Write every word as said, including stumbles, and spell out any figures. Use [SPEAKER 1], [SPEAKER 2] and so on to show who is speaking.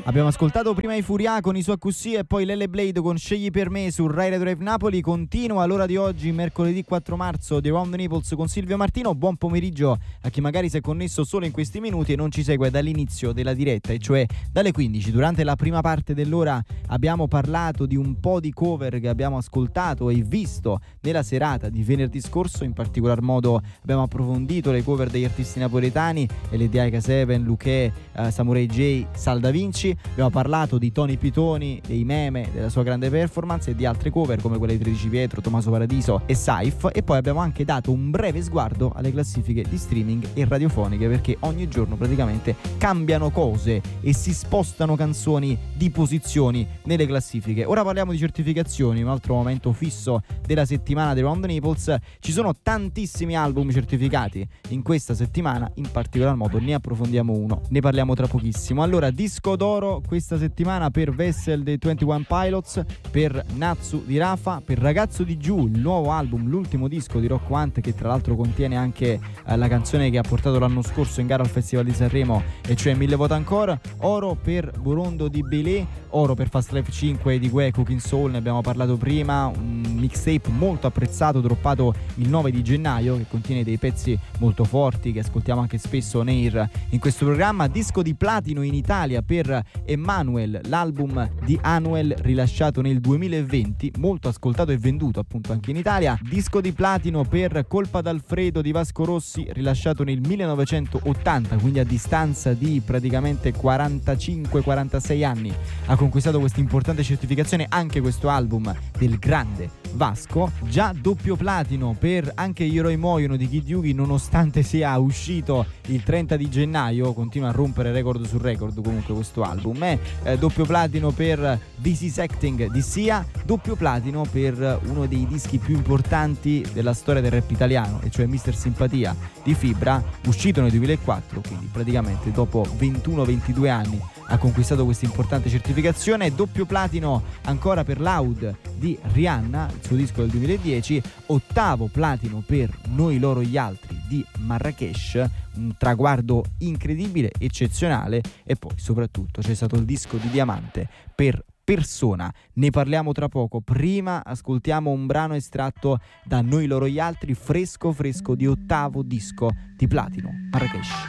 [SPEAKER 1] Abbiamo ascoltato prima i Furia con i suoi Accusì e poi Lele Blade con Scegli per me su Rai Radio Drive Napoli. Continua l'ora di oggi, mercoledì quattro marzo, di Round the Naples con Silvio Martino. Buon pomeriggio a chi magari si è connesso solo in questi minuti e non ci segue dall'inizio della diretta, e cioè dalle quindici. Durante la prima parte dell'ora abbiamo parlato di un po' di cover che abbiamo ascoltato e visto nella serata di venerdì scorso. In particolar modo abbiamo approfondito le cover degli artisti napoletani, L D I K sette, Luché, uh, Samurai J, Sal Da Vinci. Abbiamo parlato di Tony Pitoni, dei Meme, della sua grande performance e di altre cover come quelle di tredici Pietro, Tommaso Paradiso e Saif. E poi abbiamo anche dato un breve sguardo alle classifiche di streaming e radiofoniche, perché ogni giorno praticamente cambiano cose e si spostano canzoni di posizioni nelle classifiche. Ora parliamo di certificazioni, un altro momento fisso della settimana di Round the Naples. Ci sono tantissimi album certificati in questa settimana, in particolar modo ne approfondiamo uno, ne parliamo tra pochissimo. Allora, disco d'oro questa settimana per Vessel dei ventuno Pilots, per Natsu di Rafa, per Ragazzo di Giù, il nuovo album, l'ultimo disco di Rocco Hunt, che tra l'altro contiene anche eh, la canzone che ha portato l'anno scorso in gara al Festival di Sanremo, e cioè Mille Volte Ancora. Oro per Borondo di Belé, oro per Fast Life cinque di Gue, Cooking Soul, ne abbiamo parlato prima, un mixtape molto apprezzato droppato il nove di gennaio, che contiene dei pezzi molto forti che ascoltiamo anche spesso on air in questo programma. Disco di platino in Italia per Emmanuel, l'album di Anuel rilasciato nel duemilaventi, molto ascoltato e venduto appunto anche in Italia. Disco di platino per Colpa d'Alfredo di Vasco Rossi, rilasciato nel millenovecentottanta, quindi a distanza di praticamente quarantacinque quarantasei anni ha conquistato questa importante certificazione anche questo album del grande Vasco. Già doppio platino per Anche gli eroi muoiono di Kid Yugi, nonostante sia uscito il trenta di gennaio, continua a rompere record su record comunque questo album. Eh, eh, doppio platino per This Is Acting di Sia, doppio platino per uno dei dischi più importanti della storia del rap italiano, e cioè Mister Simpatia di Fibra, uscito nel duemilaquattro, quindi praticamente dopo ventuno ventidue anni ha conquistato questa importante certificazione. Doppio platino ancora per Loud di Rihanna, il suo disco del duemiladieci. Ottavo platino per Noi loro gli altri di Marrakesh, un traguardo incredibile, eccezionale. E poi soprattutto c'è stato il disco di diamante per Persona, ne parliamo tra poco. Prima ascoltiamo un brano estratto da Noi loro gli altri, fresco fresco di ottavo disco di platino, Marrakesh.